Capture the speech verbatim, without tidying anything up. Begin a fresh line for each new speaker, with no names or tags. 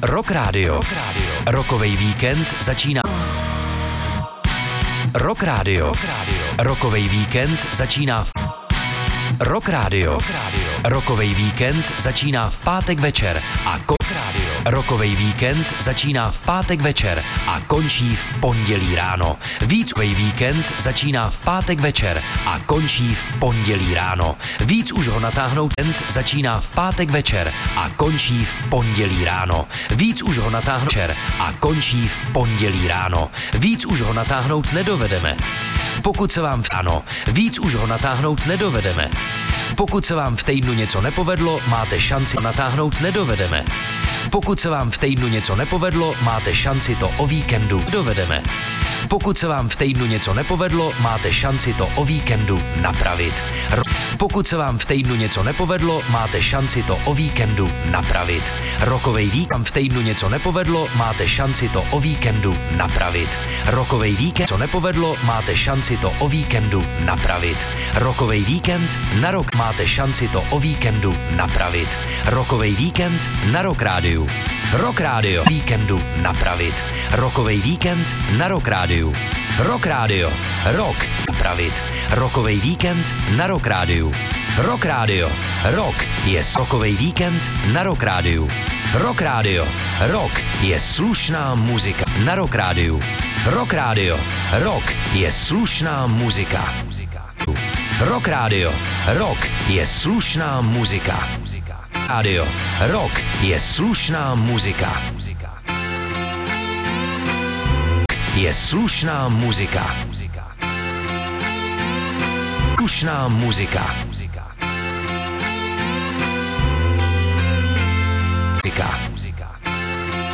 Rock Radio. Rockovej víkend začíná. Rock Radio. Rockovej víkend začíná v Rock Radio. Rockovej víkend začíná v pátek večer a ko... Rockovej víkend začíná v pátek večer a končí v pondělí ráno. Víc Rockovej víkend začíná v pátek večer a končí v pondělí ráno. Víc už ho natáhnout začíná v pátek večer a končí v pondělí ráno. Víc už ho natáhnout večer a končí v pondělí ráno. Víc už ho natáhnout nedovedeme. Pokud se vám v... ano, víc už ho natáhnout nedovedeme. Pokud se vám v týdnu něco nepovedlo, máte šanci natáhnout nedovedeme. Pokud se vám v týdnu něco nepovedlo, máte šanci to o víkendu dovedeme. Pokud se vám v týdnu něco nepovedlo, máte šanci to o víkendu napravit. Ro- Pokud se vám v týdnu něco nepovedlo, máte šanci to o víkendu napravit. Rockovej víkend v týdnu něco nepovedlo, máte šanci to o víkendu napravit. Rockovej víkend co nepovedlo, máte šanci to o víkendu napravit. Rockovej víkend na rok máte šanci to o víkendu napravit. Rockovej víkend na Rock Radio. Rock Radio víkendu napravit. Rockovej víkend na Rock Radio. Rock Radio. Rock napravit. Rockovej víkend na Rock Radio. Rock Radio. Rock je rockovej víkend na Rock Radio. Rock Radio. Rock je slušná muzika na Rock Radio. Rock Radio. Rock je slušná muzika. Rock Radio. Rock je slušná muzika. Radio. Rock je slušná muzika. Je slušná muzika. Slušná muzika. Muzika.